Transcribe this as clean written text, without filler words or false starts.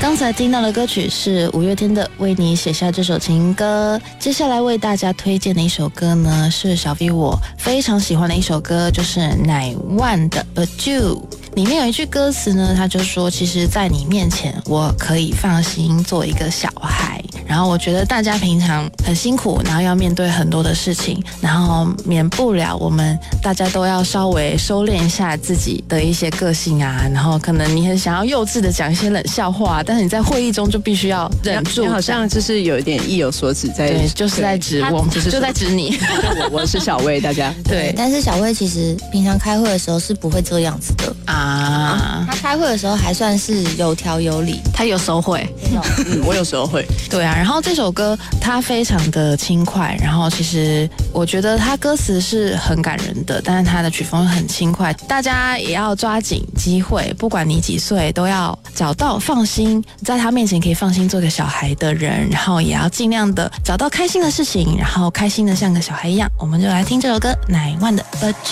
刚才听到的歌曲是五月天的《为你写下这首情歌》。接下来为大家推荐的一首歌呢，是小 V 我非常喜欢的一首歌，就是乃万的《But You》。里面有一句歌词呢，他就说，其实在你面前我可以放心做一个小孩。然后我觉得大家平常很辛苦，然后要面对很多的事情，然后免不了我们大家都要稍微收敛一下自己的一些个性啊，然后可能你很想要幼稚的讲一些冷笑话，但是你在会议中就必须要忍住。 你好像就是有一点意有所指在， 对，就是在指我们，就在指你。 我是小薇，大家对， 但是小薇其实平常开会的时候是不会这样子的啊。她开会的时候还算是有条有理， 她有时候会， 我有时候会。 对啊，然后这首歌它非常的轻快，然后其实我觉得它歌词是很感人的，但是它的曲风很轻快，大家也要抓紧机会，不管你几岁，都要找到放心在他面前可以放心做个小孩的人，然后也要尽量的找到开心的事情，然后开心的像个小孩一样。我们就来听这首歌，乃万的《But You》。